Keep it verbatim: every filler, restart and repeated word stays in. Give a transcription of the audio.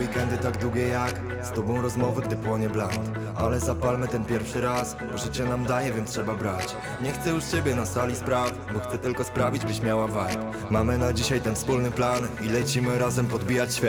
weekendy tak długie jak z tobą rozmowy, gdy płonie bland. Ale zapalmy ten pierwszy raz, bo życie nam daje, więc trzeba brać. Nie chcę już ciebie na sali spraw, bo chcę tylko sprawić, byś miała vibe. Mamy na dzisiaj ten wspólny plan i lecimy razem podbijać świat.